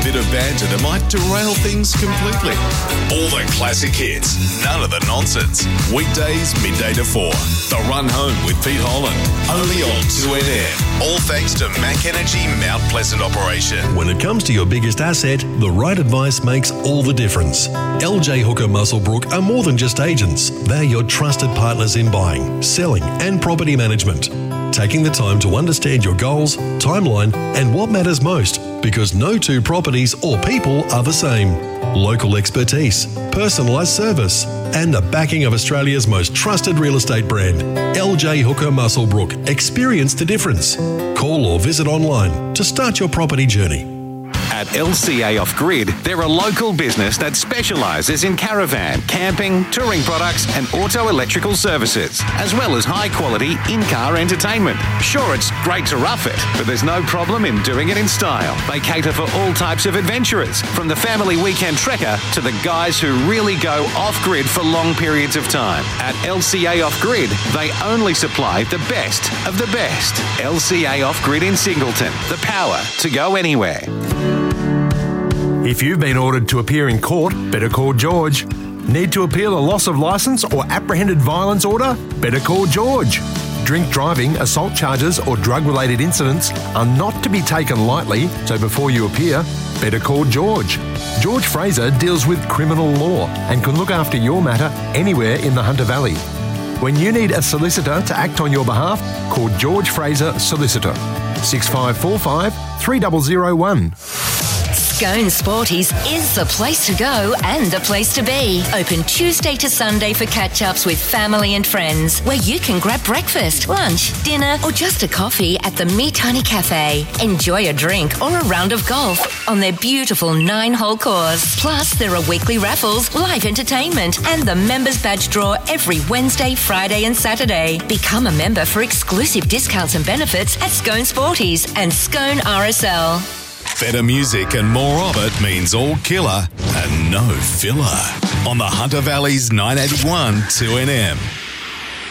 bit of banter that might derail things completely. All the classic hits, none of the nonsense. Weekdays, midday to 4. The Run Home with Pete Holland. Only on 2NM. All thanks to Mac Energy Mount Pleasant operation. When it comes to your biggest asset, the right advice makes all the difference. LJ Hooker Muswellbrook are more than just agents. They're your trusted partners in buying, selling and property management. Taking the time to understand your goals, timeline and what matters most, because no two properties or people are the same. Local expertise, personalised service and the backing of Australia's most trusted real estate brand. LJ Hooker Muswellbrook. Experience the difference. Call or visit online to start your property journey. At LCA Off Grid, they're a local business that specialises in caravan, camping, touring products and auto electrical services, as well as high-quality in-car entertainment. Sure, it's great to rough it, but there's no problem in doing it in style. They cater for all types of adventurers, from the family weekend trekker to the guys who really go off-grid for long periods of time. At LCA Off Grid, they only supply the best of the best. LCA Off Grid in Singleton, the power to go anywhere. If you've been ordered to appear in court, better call George. Need to appeal a loss of licence or apprehended violence order? Better call George. Drink driving, assault charges or drug-related incidents are not to be taken lightly, so before you appear, better call George. George Fraser deals with criminal law and can look after your matter anywhere in the Hunter Valley. When you need a solicitor to act on your behalf, call George Fraser Solicitor. 6545 3001. Scone Sporties is the place to go and the place to be. Open Tuesday to Sunday for catch-ups with family and friends, where you can grab breakfast, lunch, dinner or just a coffee at the Meat Honey Cafe. Enjoy a drink or a round of golf on their beautiful 9-hole course. Plus, there are weekly raffles, live entertainment and the members badge draw every Wednesday, Friday and Saturday. Become a member for exclusive discounts and benefits at Scone Sporties and Scone RSL. Better music and more of it means all killer and no filler. On the Hunter Valley's 981 2NM.